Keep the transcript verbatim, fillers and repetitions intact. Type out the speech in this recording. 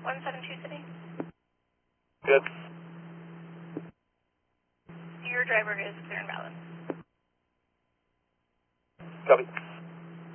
one seven two City. Good. Your driver is clear and valid. Copy.